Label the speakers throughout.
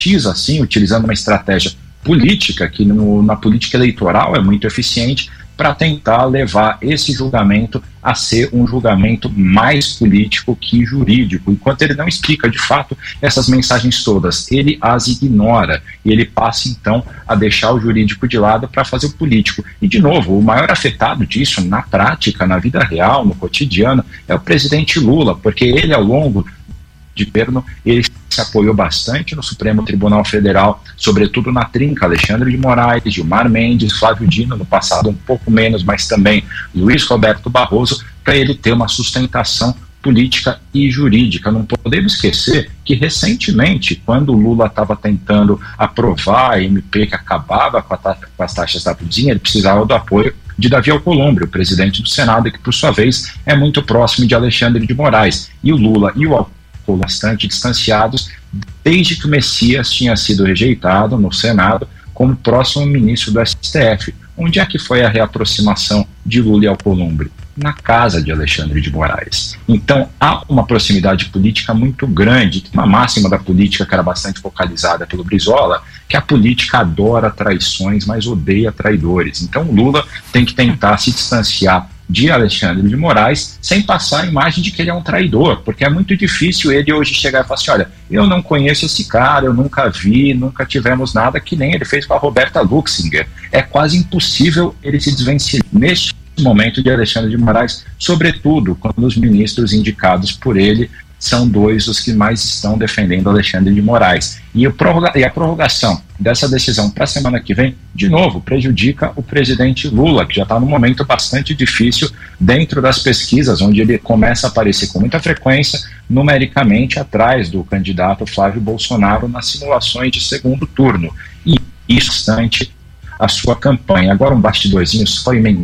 Speaker 1: assim, utilizando uma estratégia política, que na política eleitoral é muito eficiente, para tentar levar esse julgamento a ser um julgamento mais político que jurídico. Enquanto ele não explica de fato essas mensagens todas, ele as ignora e ele passa então a deixar o jurídico de lado para fazer o político. E de novo, o maior afetado disso na prática, na vida real, no cotidiano, é o presidente Lula, porque ele ao longo de governo, ele se apoiou bastante no Supremo Tribunal Federal, sobretudo na trinca Alexandre de Moraes, Gilmar Mendes, Flávio Dino, no passado um pouco menos, mas também Luiz Roberto Barroso, para ele ter uma sustentação política e jurídica. Não podemos esquecer que recentemente, quando o Lula estava tentando aprovar a MP que acabava com as taxas da vizinha, ele precisava do apoio de Davi Alcolumbre, o presidente do Senado, que por sua vez é muito próximo de Alexandre de Moraes. E o Lula e o Alcolumbre bastante distanciados, desde que o Messias tinha sido rejeitado no Senado como próximo ministro do STF. Onde é que foi a reaproximação de Lula e Alcolumbre? Na casa de Alexandre de Moraes. Então há uma proximidade política muito grande, uma máxima da política que era bastante focalizada pelo Brizola, que a política adora traições, mas odeia traidores. Então o Lula tem que tentar se distanciar de Alexandre de Moraes, sem passar a imagem de que ele é um traidor, porque é muito difícil ele hoje chegar e falar assim, olha, eu não conheço esse cara, eu nunca vi, nunca tivemos nada, que nem ele fez com a Roberta Luxinger. É quase impossível ele se desvencilhar neste momento de Alexandre de Moraes, sobretudo quando os ministros indicados por ele são dois os que mais estão defendendo Alexandre de Moraes. E a prorrogação dessa decisão para a semana que vem, de novo, prejudica o presidente Lula, que já está num momento bastante difícil dentro das pesquisas, onde ele começa a aparecer com muita frequência, numericamente atrás do candidato Flávio Bolsonaro nas simulações de segundo turno. E isso bastante a sua campanha. Agora um bastidorzinho, só emendando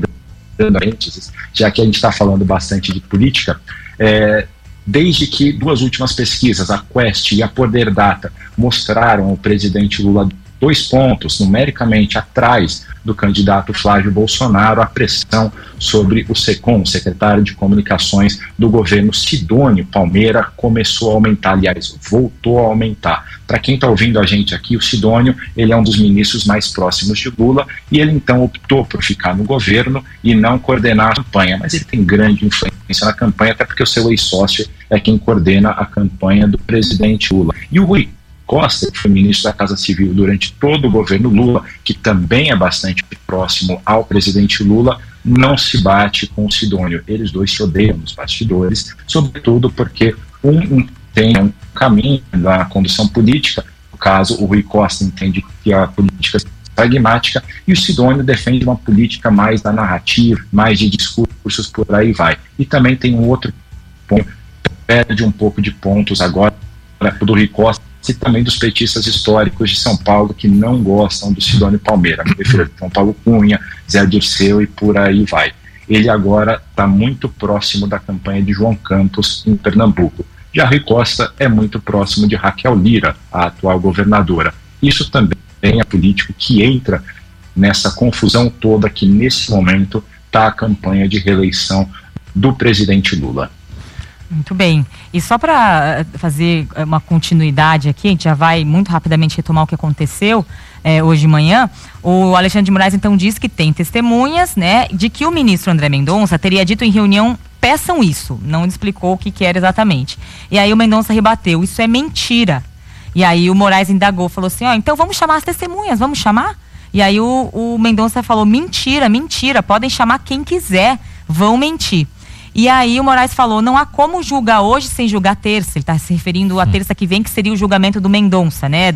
Speaker 1: antes, já que a gente está falando bastante de política, desde que duas últimas pesquisas, a Quest e a Poder Data, mostraram o presidente Lula 2 pontos numericamente atrás do candidato Flávio Bolsonaro, a pressão sobre o SECOM, secretário de Comunicações do governo Sidônio Palmeira, começou a aumentar, aliás, voltou a aumentar. Para quem está ouvindo a gente aqui, o Sidônio, ele é um dos ministros mais próximos de Lula e ele então optou por ficar no governo e não coordenar a campanha, mas ele tem grande influência na campanha, até porque o seu ex-sócio é quem coordena a campanha do presidente Lula. E o Rui Costa, que foi ministro da Casa Civil durante todo o governo Lula, que também é bastante próximo ao presidente Lula, não se bate com o Sidônio. Eles dois se odeiam nos bastidores, sobretudo porque um tem um caminho da condução política. No caso, o Rui Costa entende que a política é pragmática e o Sidônio defende uma política mais da narrativa, mais de discursos, por aí vai. E também tem um outro ponto, perde um pouco de pontos agora do Rui Costa, e também dos petistas históricos de São Paulo que não gostam do Sidônio Palmeira. Me refiro a São Paulo Cunha, Zé Dirceu e por aí vai. Ele agora está muito próximo da campanha de João Campos em Pernambuco. Já Rui Costa é muito próximo de Raquel Lira, a atual governadora. Isso também é político que entra nessa confusão toda que nesse momento está a campanha de reeleição do presidente Lula.
Speaker 2: Muito bem. E só para fazer uma continuidade aqui, a gente já vai muito rapidamente retomar o que aconteceu hoje de manhã. O Alexandre de Moraes então diz que tem testemunhas, né, de que o ministro André Mendonça teria dito em reunião, peçam isso. Não explicou o que era exatamente. E aí o Mendonça rebateu, isso é mentira. E aí o Moraes indagou, falou assim, então vamos chamar as testemunhas, vamos chamar? E aí o Mendonça falou, mentira, podem chamar quem quiser, vão mentir. E aí o Moraes falou, não há como julgar hoje sem julgar terça. Ele está se referindo à terça que vem, que seria o julgamento do Mendonça, né?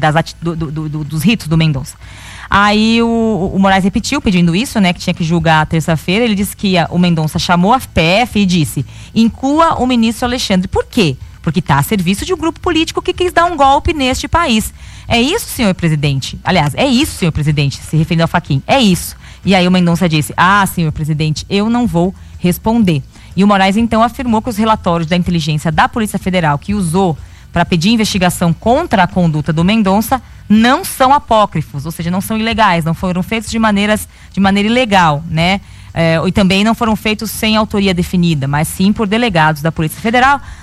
Speaker 2: Dos ritos do Mendonça. Aí o Moraes repetiu pedindo isso, né? Que tinha que julgar terça-feira. Ele disse que o Mendonça chamou a PF e disse, inclua o ministro Alexandre. Por quê? Porque está a serviço de um grupo político que quis dar um golpe neste país. É isso, senhor presidente? Aliás, é isso, senhor presidente, se referindo ao Fachin. É isso. E aí o Mendonça disse, senhor presidente, eu não vou responder. E o Moraes, então, afirmou que os relatórios da inteligência da Polícia Federal, que usou para pedir investigação contra a conduta do Mendonça, não são apócrifos, ou seja, não são ilegais, não foram feitos de maneira ilegal, né? E também não foram feitos sem autoria definida, mas sim por delegados da Polícia Federal,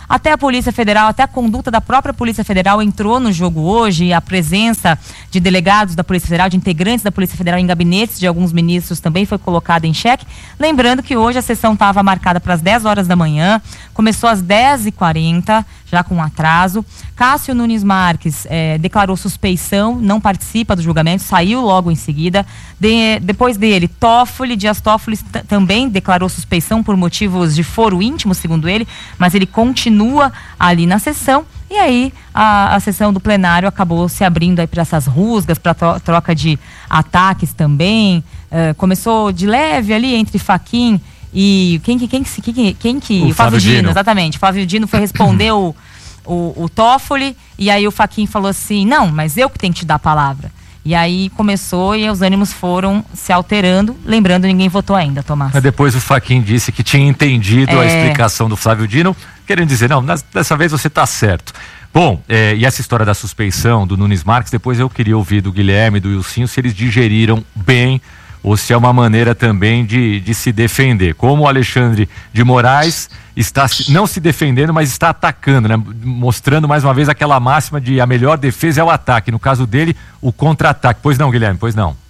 Speaker 2: até a Polícia Federal, até a conduta da própria Polícia Federal entrou no jogo hoje, a presença de delegados da Polícia Federal, de integrantes da Polícia Federal em gabinetes de alguns ministros também foi colocada em xeque. Lembrando que hoje a sessão estava marcada para as 10 horas da manhã, começou às 10h40, já com atraso. Cássio Nunes Marques declarou suspeição, não participa do julgamento, saiu logo em seguida. Depois dele, Dias Toffoli também declarou suspeição por motivos de foro íntimo, segundo ele, mas ele continua ali na sessão. E aí a sessão do plenário acabou se abrindo aí para essas rusgas, para troca de ataques também. Começou de leve ali entre Fachin e o Flávio Dino, exatamente. Flávio Dino foi responder o Toffoli, e aí o Fachin falou assim: não, mas eu que tenho que te dar a palavra. E aí começou e os ânimos foram se alterando. Lembrando, ninguém votou ainda, Tomás.
Speaker 3: Mas depois o Fachin disse que tinha entendido a explicação do Flávio Dino, querendo dizer, não, dessa vez você está certo. Bom, e essa história da suspeição do Nunes Marques, depois eu queria ouvir do Guilherme e do Ilcinho se eles digeriram bem ou se é uma maneira também de se defender. Como o Alexandre de Moraes está não se defendendo, mas está atacando, né? Mostrando mais uma vez aquela máxima de a melhor defesa é o ataque. No caso dele, o contra-ataque. Pois não, Guilherme? Pois não.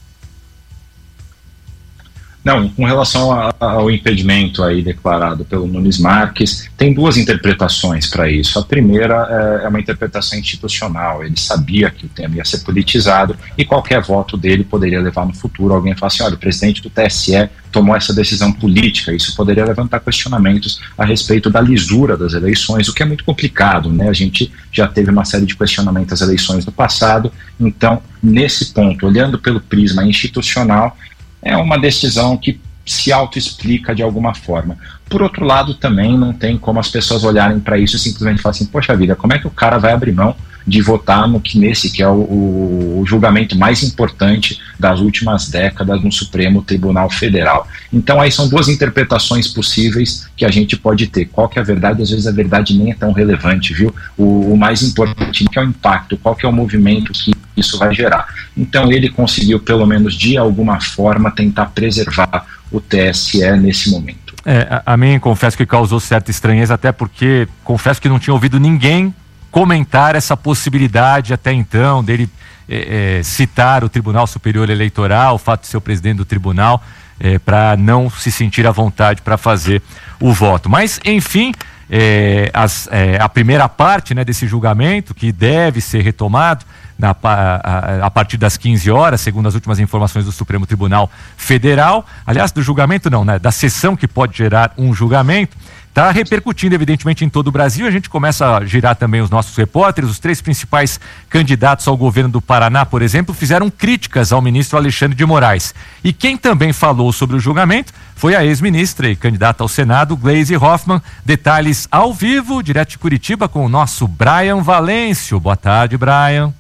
Speaker 1: Não, com relação ao impedimento aí declarado pelo Nunes Marques, tem duas interpretações para isso. A primeira é uma interpretação institucional. Ele sabia que o tema ia ser politizado e qualquer voto dele poderia levar no futuro alguém a falar assim: olha, o presidente do TSE tomou essa decisão política. Isso poderia levantar questionamentos a respeito da lisura das eleições, o que é muito complicado, né? A gente já teve uma série de questionamentos às eleições do passado. Então, nesse ponto, olhando pelo prisma institucional, é uma decisão que se autoexplica de alguma forma. Por outro lado, também não tem como as pessoas olharem para isso e simplesmente falar assim: poxa vida, como é que o cara vai abrir mão de votar nesse que é o julgamento mais importante das últimas décadas no Supremo Tribunal Federal? Então aí são duas interpretações possíveis que a gente pode ter. Qual que é a verdade? Às vezes a verdade nem é tão relevante, viu? O mais importante que é o impacto, qual que é o movimento que isso vai gerar. Então ele conseguiu, pelo menos de alguma forma, tentar preservar o TSE nesse momento.
Speaker 3: A mim, confesso que causou certa estranheza, até porque confesso que não tinha ouvido ninguém comentar essa possibilidade até então dele citar o Tribunal Superior Eleitoral, o fato de ser o presidente do tribunal, para não se sentir à vontade para fazer o voto. Mas, enfim, a primeira parte, né, desse julgamento, que deve ser retomado a partir das 15 horas, segundo as últimas informações do Supremo Tribunal Federal, aliás, do julgamento não, né, da sessão que pode gerar um julgamento, está repercutindo evidentemente em todo o Brasil. A gente começa a girar também os nossos repórteres. Os três principais candidatos ao governo do Paraná, por exemplo, fizeram críticas ao ministro Alexandre de Moraes. E quem também falou sobre o julgamento foi a ex-ministra e candidata ao Senado, Gleisi Hoffmann. Detalhes ao vivo, direto de Curitiba, com o nosso Brian Valêncio. Boa tarde, Brian.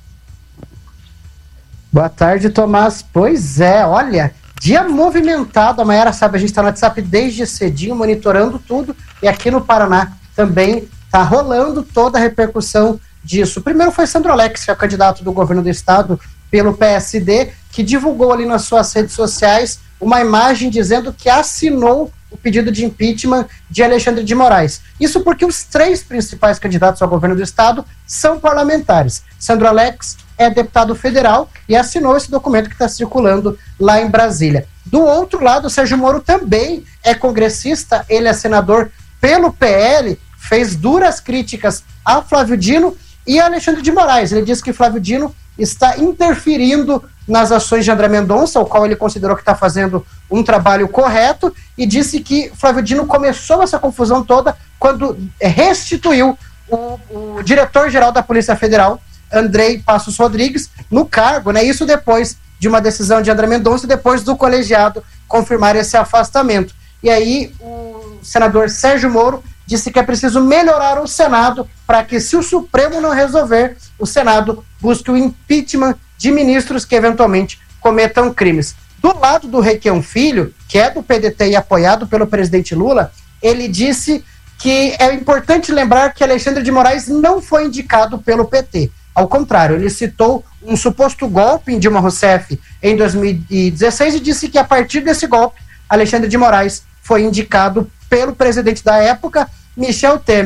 Speaker 4: Boa tarde, Tomás. Pois é, olha, dia movimentado. A Mayara sabe, a gente está no WhatsApp desde cedinho, monitorando tudo. E aqui no Paraná também está rolando toda a repercussão disso. Primeiro foi Sandro Alex, que é o candidato do governo do estado pelo PSD, que divulgou ali nas suas redes sociais uma imagem dizendo que assinou o pedido de impeachment de Alexandre de Moraes. Isso porque os três principais candidatos ao governo do estado são parlamentares. Sandro Alex é deputado federal e assinou esse documento que está circulando lá em Brasília. Do outro lado, o Sérgio Moro também é congressista, ele é senador pelo PL, fez duras críticas a Flávio Dino e a Alexandre de Moraes. Ele disse que Flávio Dino está interferindo nas ações de André Mendonça, o qual ele considerou que está fazendo um trabalho correto, e disse que Flávio Dino começou essa confusão toda quando restituiu o diretor-geral da Polícia Federal, Andrei Passos Rodrigues, no cargo, né? Isso depois de uma decisão de André Mendonça, depois do colegiado confirmar esse afastamento. E aí o senador Sérgio Moro disse que é preciso melhorar o Senado para que, se o Supremo não resolver, o Senado busque o impeachment de ministros que eventualmente cometam crimes. Do lado do Requião Filho, que é do PDT e apoiado pelo presidente Lula, ele disse que é importante lembrar que Alexandre de Moraes não foi indicado pelo PT. Ao contrário, ele citou um suposto golpe em Dilma Rousseff em 2016 e disse que a partir desse golpe, Alexandre de Moraes foi indicado pelo presidente da época, Michel Temer.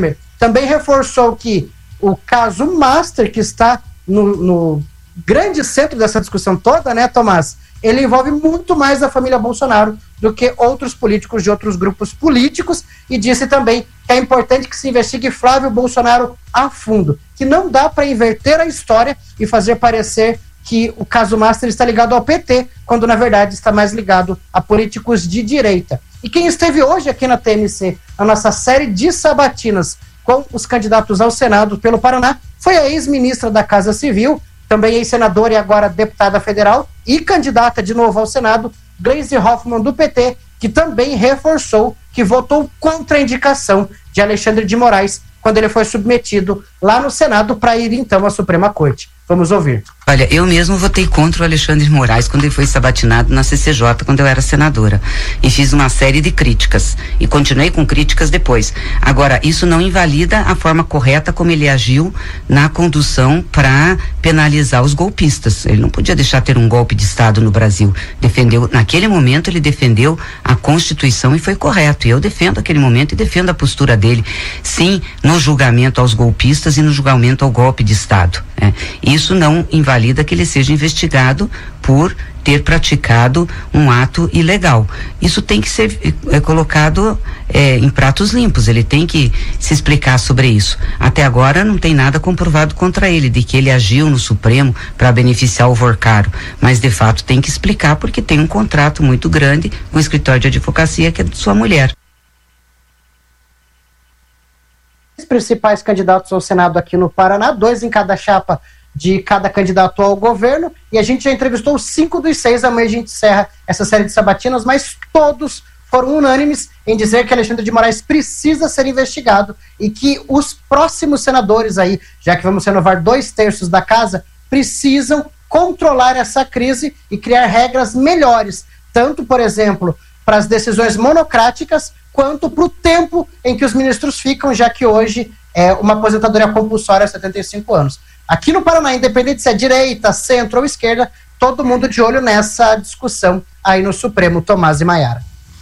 Speaker 4: também reforçou que o caso Master, que está no grande centro dessa discussão toda, né, Tomás? Ele envolve muito mais a família Bolsonaro do que outros políticos de outros grupos políticos, e disse também que é importante que se investigue Flávio Bolsonaro a fundo, que não dá para inverter a história e fazer parecer que o caso Master está ligado ao PT, quando na verdade está mais ligado a políticos de direita. E quem esteve hoje aqui na TMC, a nossa série de sabatinas com os candidatos ao Senado pelo Paraná, foi a ex-ministra da Casa Civil, também ex-senadora e agora deputada federal e candidata de novo ao Senado, Gleisi Hoffmann, do PT, que também reforçou que votou contra a indicação de Alexandre de Moraes quando ele foi submetido lá no Senado para ir então à Suprema Corte. Vamos ouvir.
Speaker 5: Olha, eu mesmo votei contra o Alexandre de Moraes quando ele foi sabatinado na CCJ, quando eu era senadora. E fiz uma série de críticas. E continuei com críticas depois. Agora, isso não invalida a forma correta como ele agiu na condução para penalizar os golpistas. Ele não podia deixar ter um golpe de Estado no Brasil. Naquele momento, ele defendeu a Constituição e foi correto. E eu defendo aquele momento e defendo a postura dele. Sim, no julgamento aos golpistas e no julgamento ao golpe de Estado. Isso não invalida que ele seja investigado por ter praticado um ato ilegal. Isso tem que ser colocado em pratos limpos, ele tem que se explicar sobre isso. Até agora não tem nada comprovado contra ele, de que ele agiu no Supremo para beneficiar o Vorcaro, mas de fato tem que explicar porque tem um contrato muito grande com o escritório de advocacia que é de sua mulher.
Speaker 4: Os principais candidatos ao Senado aqui no Paraná, 2 em cada chapa de cada candidato ao governo, e a gente já entrevistou 5 dos 6, amanhã a gente encerra essa série de sabatinas, mas todos foram unânimes em dizer que Alexandre de Moraes precisa ser investigado e que os próximos senadores aí, já que vamos renovar 2/3 da casa, precisam controlar essa crise e criar regras melhores, tanto, por exemplo, para as decisões monocráticas, quanto para o tempo em que os ministros ficam, já que hoje é uma aposentadoria compulsória a 75 anos. Aqui no Paraná, independente se é direita, centro ou esquerda, todo mundo de olho nessa discussão aí no Supremo, Tomás e Maiara.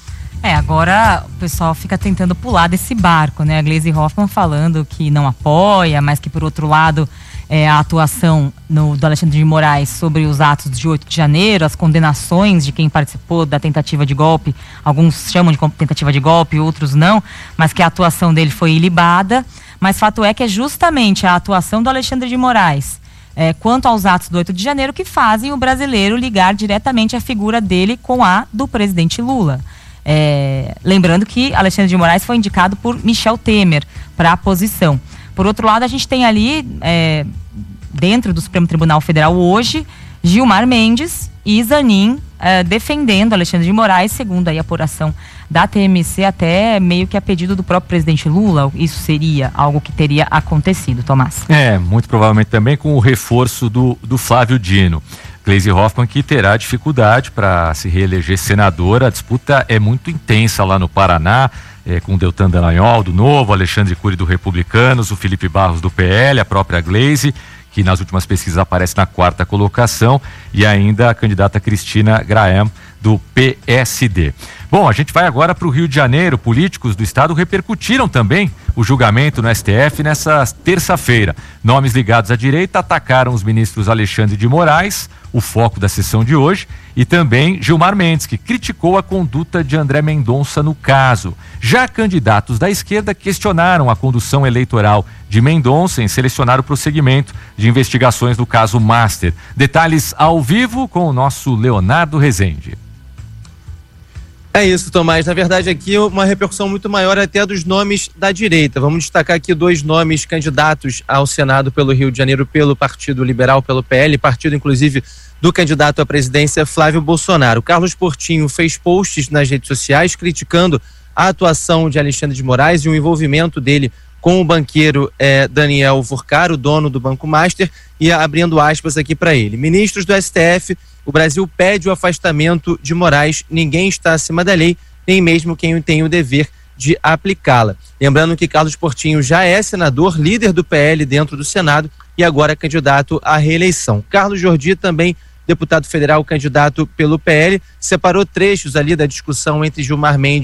Speaker 2: Agora o pessoal fica tentando pular desse barco, né? A Gleisi Hoffmann falando que não apoia, mas que por outro lado a atuação do Alexandre de Moraes sobre os atos de 8 de janeiro, as condenações de quem participou da tentativa de golpe, alguns chamam de tentativa de golpe, outros não, mas que a atuação dele foi ilibada. Mas fato é que é justamente a atuação do Alexandre de Moraes quanto aos atos do 8 de janeiro que fazem o brasileiro ligar diretamente a figura dele com a do presidente Lula. Lembrando que Alexandre de Moraes foi indicado por Michel Temer para a posição. Por outro lado, a gente tem ali, dentro do Supremo Tribunal Federal hoje, Gilmar Mendes e Zanin defendendo Alexandre de Moraes, segundo aí a apuração da TMC, até meio que a pedido do próprio presidente Lula. Isso seria algo que teria acontecido, Tomás?
Speaker 3: Muito provavelmente também com o reforço do Flávio Dino. Gleisi Hoffmann, que terá dificuldade para se reeleger senadora. A disputa é muito intensa lá no Paraná, com Deltan Dallagnol do Novo, Alexandre Cury do Republicanos, o Felipe Barros do PL, a própria Gleisi, que nas últimas pesquisas aparece na 4ª colocação, e ainda a candidata Cristina Graham do PSD. Bom, a gente vai agora para o Rio de Janeiro. Políticos do estado repercutiram também o julgamento no STF nessa terça-feira. Nomes ligados à direita atacaram os ministros Alexandre de Moraes, o foco da sessão de hoje, e também Gilmar Mendes, que criticou a conduta de André Mendonça no caso. Já candidatos da esquerda questionaram a condução eleitoral de Mendonça em selecionar o prosseguimento de investigações do caso Master. Detalhes ao vivo com o nosso Leonardo Rezende.
Speaker 6: É isso, Tomás. Na verdade, aqui uma repercussão muito maior até dos nomes da direita. Vamos destacar aqui 2 nomes candidatos ao Senado pelo Rio de Janeiro, pelo Partido Liberal, pelo PL, partido inclusive do candidato à presidência Flávio Bolsonaro. Carlos Portinho fez posts nas redes sociais criticando a atuação de Alexandre de Moraes e o envolvimento dele com o banqueiro Daniel Vorcaro, dono do Banco Master, e abrindo aspas aqui para ele. Ministros do STF, o Brasil pede o afastamento de Moraes, ninguém está acima da lei, nem mesmo quem tem o dever de aplicá-la. Lembrando que Carlos Portinho já é senador, líder do PL dentro do Senado e agora candidato à reeleição. Carlos Jordi, também deputado federal, candidato pelo PL, separou trechos ali da discussão entre Gilmar Mendes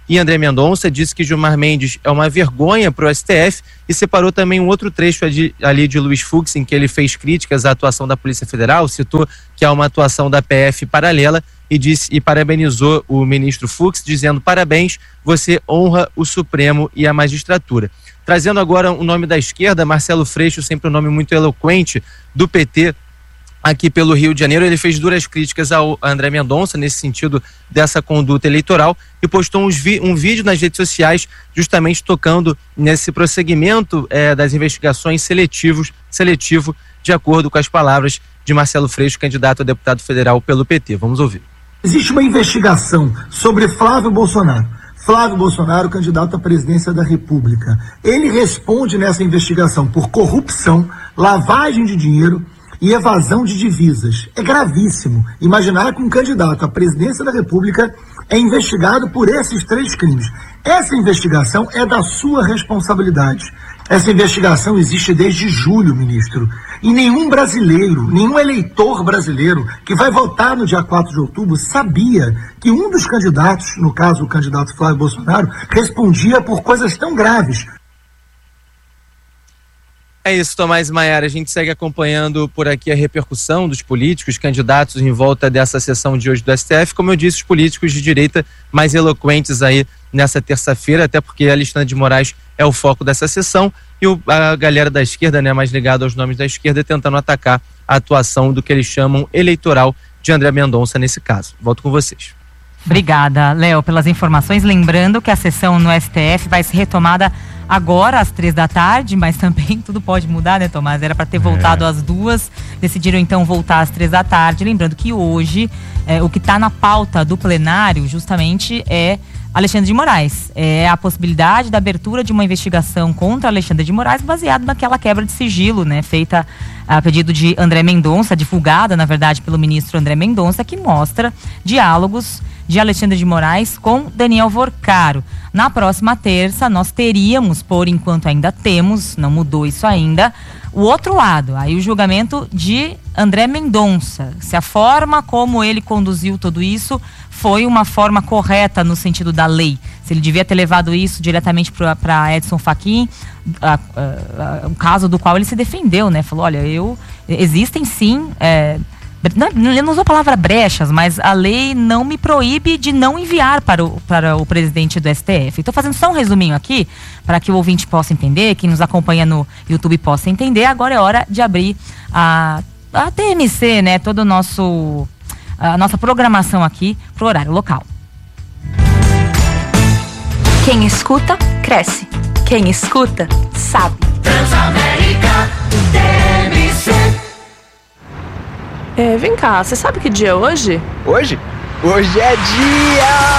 Speaker 6: e André Mendonça, disse que Gilmar Mendes é uma vergonha para o STF e separou também um outro trecho ali de Luiz Fux, em que ele fez críticas à atuação da Polícia Federal, citou que há uma atuação da PF paralela e parabenizou o ministro Fux, dizendo: parabéns, você honra o Supremo e a magistratura. Trazendo agora o nome da esquerda, Marcelo Freixo, sempre um nome muito eloquente do PT, aqui pelo Rio de Janeiro, ele fez duras críticas ao André Mendonça nesse sentido dessa conduta eleitoral e postou um vídeo nas redes sociais justamente tocando nesse prosseguimento das investigações seletivo de acordo com as palavras de Marcelo Freixo, candidato a deputado federal pelo PT. Vamos ouvir.
Speaker 7: Existe uma investigação sobre Flávio Bolsonaro. Flávio Bolsonaro, candidato à presidência da República. Ele responde nessa investigação por corrupção, lavagem de dinheiro e evasão de divisas. É gravíssimo imaginar que um candidato à presidência da República é investigado por esses 3 crimes. Essa investigação é da sua responsabilidade. Essa investigação existe desde julho, ministro. E nenhum brasileiro, nenhum eleitor brasileiro que vai votar no dia 4 de outubro sabia que um dos candidatos, no caso o candidato Flávio Bolsonaro, respondia por coisas tão graves.
Speaker 6: É isso, Tomás e Maiara. A gente segue acompanhando por aqui a repercussão dos políticos candidatos em volta dessa sessão de hoje do STF. Como eu disse, os políticos de direita mais eloquentes aí nessa terça-feira, até porque Alexandre de Moraes é o foco dessa sessão e a galera da esquerda, né, mais ligada aos nomes da esquerda, tentando atacar a atuação do que eles chamam eleitoral de André Mendonça nesse caso. Volto com vocês.
Speaker 2: Obrigada, Léo, pelas informações. Lembrando que a sessão no STF vai ser retomada agora às 15h, mas também tudo pode mudar, né, Tomás? Era para ter voltado às 2h, decidiram então voltar às 15h. Lembrando que hoje o que está na pauta do plenário justamente é Alexandre de Moraes. É a possibilidade da abertura de uma investigação contra Alexandre de Moraes baseado naquela quebra de sigilo, né, feita a pedido de André Mendonça, divulgada, na verdade, pelo ministro André Mendonça, que mostra diálogos de Alexandre de Moraes com Daniel Vorcaro. Na próxima terça, nós teríamos, por enquanto ainda temos, não mudou isso ainda, o outro lado, aí o julgamento de André Mendonça. Se a forma como ele conduziu tudo isso foi uma forma correta no sentido da lei. Se ele devia ter levado isso diretamente para Edson Fachin, um caso do qual ele se defendeu, né? Falou, olha, existem sim... Ele não usou a palavra brechas, mas a lei não me proíbe de não enviar para o presidente do STF. Estou fazendo só um resuminho aqui, para que o ouvinte possa entender, quem nos acompanha no YouTube possa entender. Agora é hora de abrir a TMC, né? Toda a nossa programação aqui para o horário local.
Speaker 8: Quem escuta, cresce. Quem escuta, sabe.
Speaker 9: Transamérica TMC.
Speaker 10: Vem cá, você sabe que dia é hoje?
Speaker 11: Hoje? Hoje é dia...